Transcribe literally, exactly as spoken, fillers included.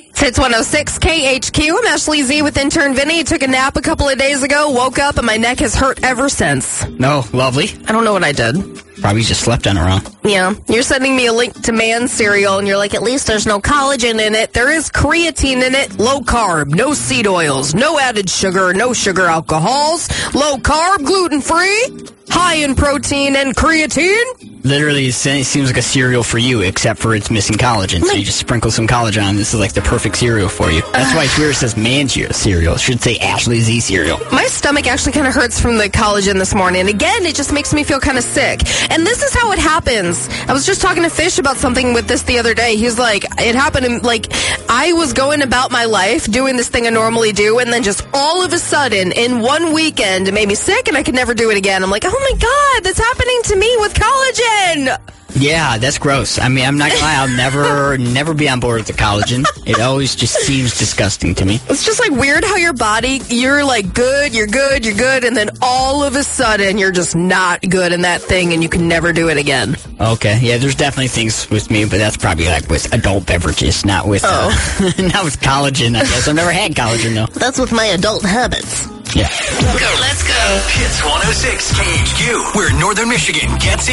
It's Hits one oh six K H Q. I'm Ashley Z with intern Vinny. Took a nap a couple of days ago, woke up, and my neck has hurt ever since. No, lovely. I don't know what I did. Probably just slept on her own. Yeah. You're sending me a link to Man cereal, and you're like, at least there's no collagen in it. There is creatine in it. Low carb, no seed oils, no added sugar, no sugar alcohols, low carb, gluten-free, high in protein and creatine. Literally, it seems like a cereal for you, except for it's missing collagen. So you just sprinkle some collagen on. This is like the perfect cereal for you. That's why it's weird it says Man cereal. It should say Ashley Z cereal. My stomach actually kind of hurts from the collagen this morning. And again, it just makes me feel kind of sick. And this is how it happens. I was just talking to Fish about something with this the other day. He was like, it happened, in, like, I was going about my life doing this thing I normally do, and then just all of a sudden, in one weekend, it made me sick, and I could never do it again. I'm like, oh my God, that's happening to me with collagen. Yeah, that's gross. I mean, I'm not gonna lie, I'll never, never be on board with the collagen. It always just seems disgusting to me. It's just like weird how your body, you're like good, you're good, you're good, and then all of a sudden you're just not good in that thing and you can never do it again. Okay, yeah, there's definitely things with me, but that's probably like with adult beverages, not with, oh. uh, not with collagen, I guess. I've never had collagen, though. That's with my adult habits. Yeah. Go. Let's go. Hits one oh six K H Q, where Northern Michigan gets